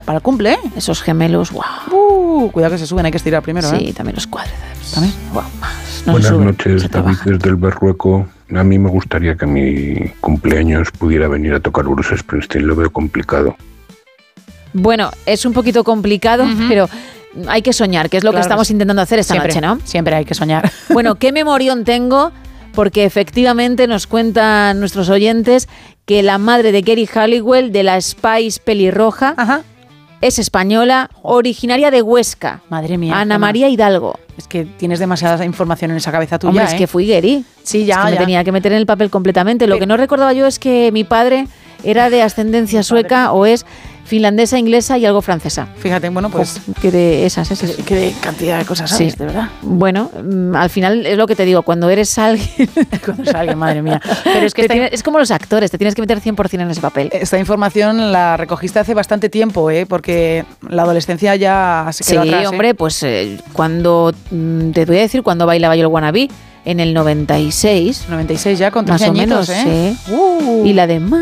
Para el cumple, ¿eh? Esos gemelos, wow. Cuidado que se suben, hay que estirar primero, ¿eh? Sí, también los cuádriceps. ¿También? Wow, no Buenas suben, noches, se David, trabajan. desde el Berrueco. A mí me gustaría que a mi cumpleaños pudiera venir a tocar Bruce Springsteen, lo veo complicado. Bueno, es un poquito complicado, pero hay que soñar, que es lo que estamos intentando hacer esta noche, ¿no? Siempre hay que soñar. Bueno, qué memorión tengo, porque efectivamente nos cuentan nuestros oyentes que la madre de Geri Halliwell, de la Spice pelirroja, es española, originaria de Huesca. Madre mía. Ana María Hidalgo. Es que tienes demasiada información en esa cabeza tuya. Hombre, es que fui Geri. Sí, ya, Es que me tenía que meter en el papel completamente. Lo que no recordaba yo es que mi padre era de ascendencia sueca o es finlandesa, inglesa y algo francesa. Fíjate, bueno, pues... Que de esas. Que de cantidad de cosas sabes, de verdad. Bueno, al final es lo que te digo, cuando eres alguien... Cuando es alguien, madre mía. Pero es que es como los actores, te tienes que meter 100% en ese papel. Esta información la recogiste hace bastante tiempo, porque la adolescencia ya se quedó atrás. Sí, hombre, pues cuando... te voy a decir cuando bailaba yo el Wannabe, en el 96. 96 ya, con 13 más o menos, añitos, ¿eh? Sí. Y la de...